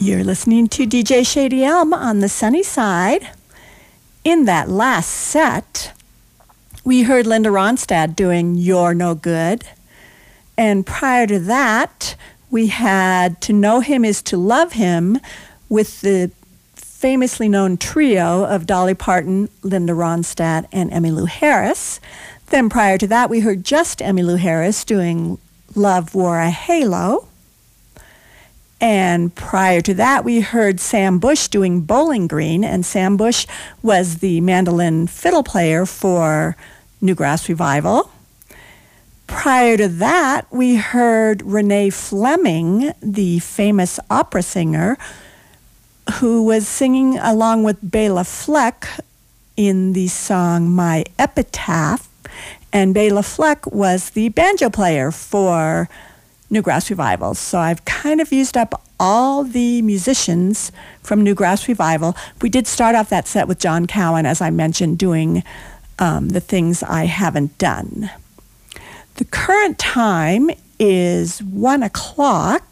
You're listening to DJ Shady Elm on the sunny side. In that last set, we heard Linda Ronstadt doing You're No Good. And prior to that, we had To Know Him Is to Love Him with the famously known trio of Dolly Parton, Linda Ronstadt, and Emmylou Harris. Then prior to that, we heard just Emmylou Harris doing Love Wore a Halo. And prior to that, we heard Sam Bush doing Bowling Green, and Sam Bush was the mandolin fiddle player for Newgrass Revival. Prior to that, we heard Renee Fleming, the famous opera singer, who was singing along with Bela Fleck in the song My Epitaph. And Bela Fleck was the banjo player for Newgrass Revival. So I've kind of used up all the musicians from Newgrass Revival. We did start off that set with John Cowan, as I mentioned, doing the things I haven't done. The current time is 1 o'clock,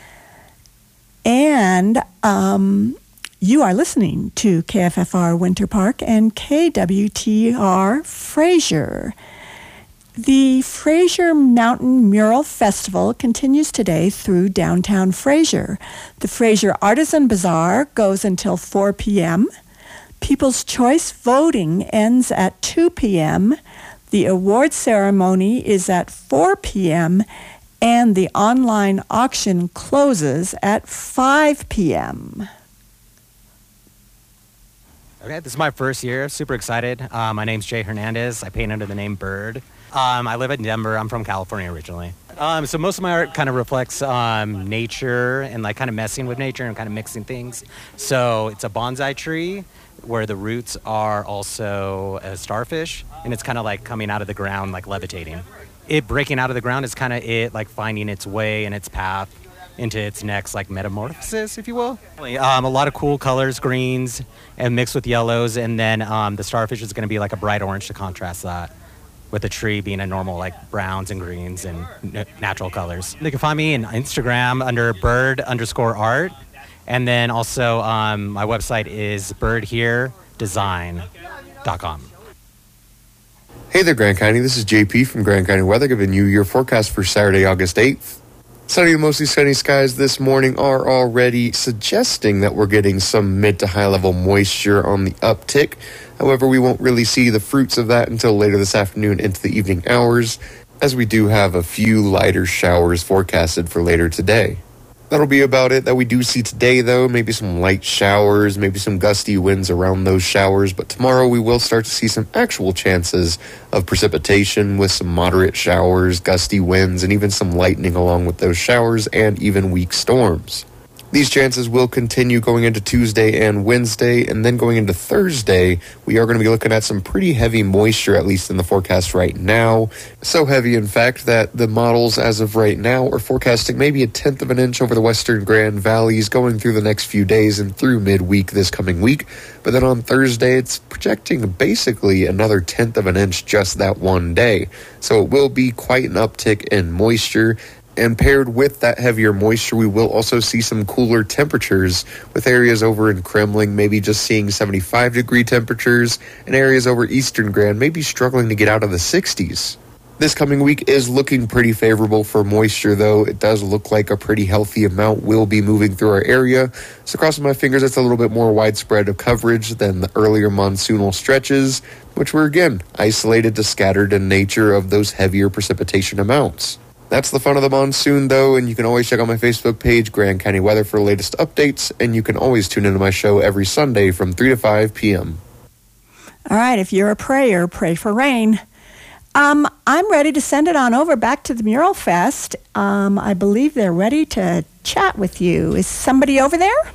and you are listening to KFFR Winter Park and KWTR Fraser. The Fraser Mountain Mural Festival continues today through downtown Fraser. The Fraser Artisan Bazaar goes until 4 p.m. People's Choice voting ends at 2 p.m. The award ceremony is at 4 p.m. and the online auction closes at 5 p.m. Okay, this is my first year. Super excited. My name's Jay Hernandez. I paint under the name Bird. I live in Denver. I'm from California originally. So most of my art kind of reflects nature and like kind of messing with nature and kind of mixing things. So it's a bonsai tree where the roots are also a starfish, and it's kind of like coming out of the ground, like levitating. It breaking out of the ground is kind of it, like finding its way and its path into its next like metamorphosis, if you will. A lot of cool colors, greens and mixed with yellows, and then the starfish is going to be like a bright orange to contrast that, with the tree being a normal like browns and greens and natural colors. You can find me on Instagram under bird_art. And then also my website is birdheredesign.com. Hey there, Grand County. This is JP from Grand County Weather, giving you your forecast for Saturday, August 8th. Sunny to mostly sunny skies this morning are already suggesting that we're getting some mid to high level moisture on the uptick. However, we won't really see the fruits of that until later this afternoon into the evening hours, as we do have a few lighter showers forecasted for later today. That'll be about it that we do see today, though. Maybe some light showers, maybe some gusty winds around those showers. But tomorrow we will start to see some actual chances of precipitation with some moderate showers, gusty winds, and even some lightning along with those showers and even weak storms. These chances will continue going into Tuesday and Wednesday, and then going into Thursday, we are going to be looking at some pretty heavy moisture, at least in the forecast right now. So heavy, in fact, that the models as of right now are forecasting maybe 1/10 of an inch over the western Grand Valleys going through the next few days and through midweek this coming week. But then on Thursday, it's projecting basically another 1/10 of an inch just that one day. So it will be quite an uptick in moisture. And paired with that heavier moisture, we will also see some cooler temperatures, with areas over in Kremling maybe just seeing 75-degree temperatures, and areas over eastern Grand maybe struggling to get out of the 60s. This coming week is looking pretty favorable for moisture, though. It does look like a pretty healthy amount will be moving through our area. So crossing my fingers, it's a little bit more widespread of coverage than the earlier monsoonal stretches, which were, again, isolated to scattered in nature of those heavier precipitation amounts. That's the fun of the monsoon, though, and you can always check out my Facebook page, Grand County Weather, for the latest updates, and you can always tune into my show every Sunday from 3 to 5 p.m. All right, if you're a prayer, pray for rain. I'm ready to send it on over back to the Mural Fest. I believe they're ready to chat with you. Is somebody over there?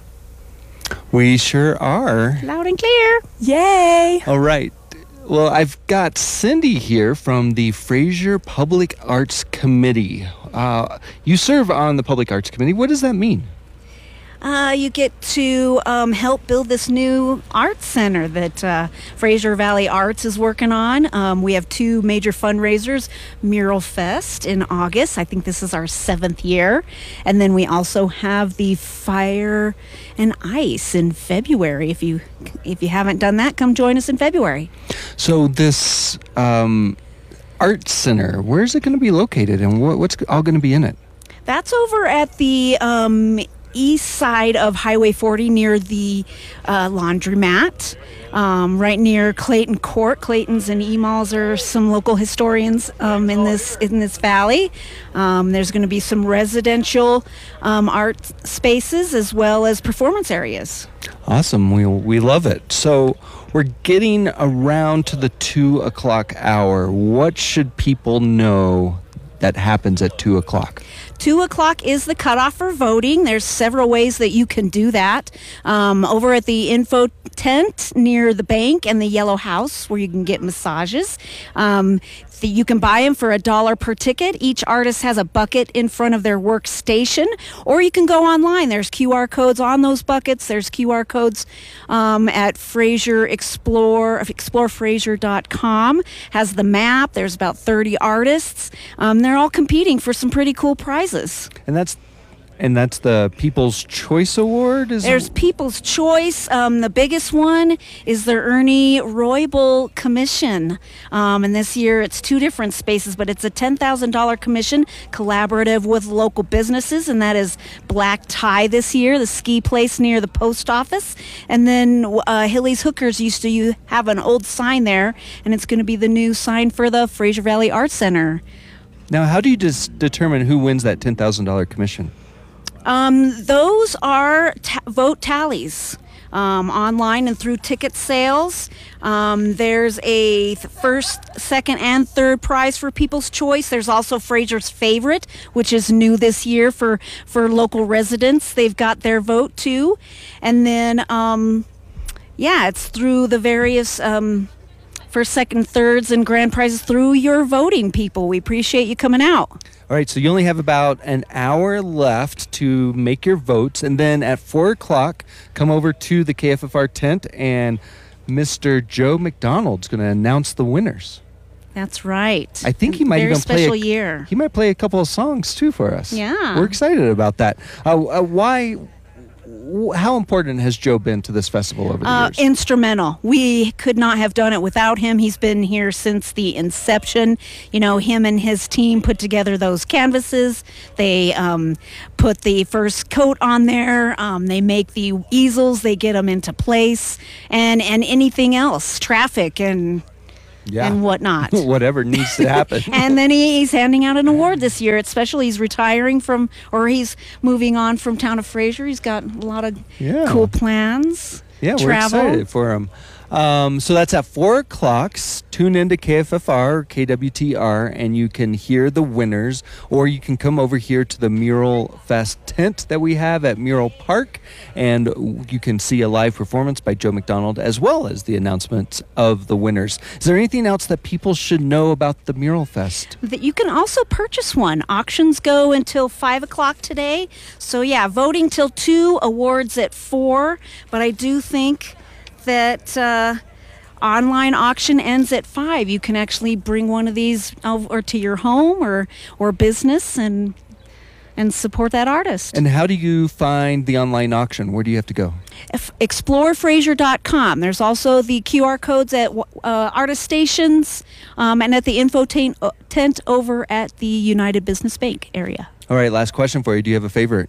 We sure are. Loud and clear. Yay. All right. Well, I've got Cindy here from the Fraser Public Arts Committee. You serve on the Public Arts Committee. What does that mean? You get to help build this new art center that Fraser Valley Arts is working on. We have 2 major fundraisers, Mural Fest in August. I think this is our 7th year. And then we also have the Fire and Ice in February. If you haven't done that, come join us in February. So this art center, where's it going to be located, and what's all going to be in it? That's over at the east side of Highway 40 near the laundromat, right near Clayton Court. Clayton's and Emal's are some local historians in this valley. There's going to be some residential art spaces as well as performance areas. Awesome. We love it. So we're getting around to the 2 o'clock hour. What should people know that happens at 2 o'clock? 2 o'clock is the cutoff for voting. There's several ways that you can do that. Over at the info tent near the bank and the Yellow House, where you can get massages. You can buy them for $1 per ticket. Each artist has a bucket in front of their workstation, or you can go online. There's QR codes on those buckets. There's QR codes at Fraser explorefraser.com. Has the map. There's about 30 artists. They're all competing for some pretty cool prizes. And that's the People's Choice Award? There's People's Choice. The biggest one is the Ernie Roybal Commission. And this year it's 2 different spaces, but it's a $10,000 commission collaborative with local businesses, and that is Black Tie this year, the ski place near the post office. And then Hilly's Hookers used to have an old sign there, and it's going to be the new sign for the Fraser Valley Arts Center. Now, how do you determine who wins that $10,000 commission? Those are vote tallies online and through ticket sales. There's a first, second, and third prize for People's Choice. There's also Fraser's Favorite, which is new this year for local residents. They've got their vote too. And then, it's through the various first, second, thirds, and grand prizes through your voting, people. We appreciate you coming out. All right, so you only have about an hour left to make your votes, and then at 4 o'clock, come over to the KFFR tent, and Mr. Joe McDonald's going to announce the winners. That's right. I think he might Very even special year. He might play a couple of songs too for us. Yeah, we're excited about that. How important has Joe been to this festival over the years? Instrumental. We could not have done it without him. He's been here since the inception. Him and his team put together those canvases. They put the first coat on there. They make the easels. They get them into place. And anything else, traffic and whatnot. Whatever needs to happen. And then he's handing out an award this year. It's special. He's retiring he's moving on from town of Fraser. He's got a lot of cool plans. Yeah, travel. We're excited for him. So that's at 4 o'clock. Tune into KFFR, KWTR, and you can hear the winners, or you can come over here to the Mural Fest tent that we have at Mural Park, and you can see a live performance by Joe McDonald as well as the announcements of the winners. Is there anything else that people should know about the Mural Fest? That you can also purchase one. Auctions go until 5 o'clock today. So voting till 2, awards at 4. But I do think that online auction ends at 5. You can actually bring one of these over to your home or business and support that artist. And how do you find the online auction? Where do you have to go? Explorefraser.com. There's also the QR codes at artist stations and at the info tent over at the United Business Bank area. All right, last question for you. Do you have a favorite?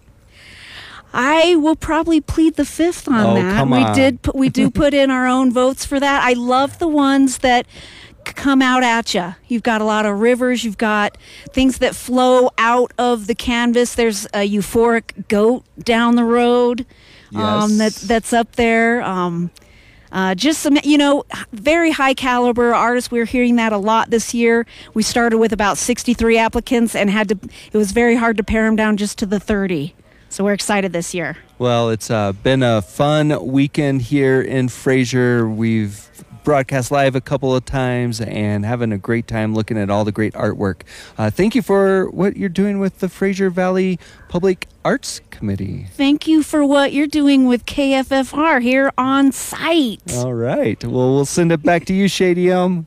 I will probably plead the fifth on that. Come on. We do put in our own votes for that. I love the ones that come out at you. You've got a lot of rivers. You've got things that flow out of the canvas. There's a euphoric goat down the road. Yes. That's up there. Just some, very high caliber artists. We're hearing that a lot this year. We started with about 63 applicants and it was very hard to pare them down just to the 30. So we're excited this year. Well, it's been a fun weekend here in Fraser. We've broadcast live a couple of times and having a great time looking at all the great artwork. Thank you for what you're doing with the Fraser Valley Public Arts Committee. Thank you for what you're doing with KFFR here on site. All right. Well, we'll send it back to you, Shady Elm.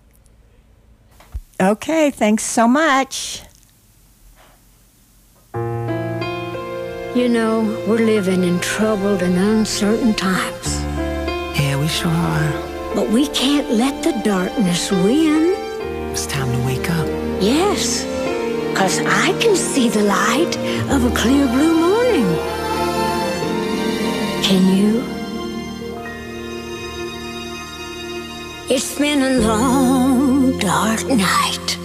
Okay, thanks so much. You know, we're living in troubled and uncertain times. Yeah, we sure are. But we can't let the darkness win. It's time to wake up. Yes, 'cause I can see the light of a clear blue morning. Can you? It's been a long, dark night.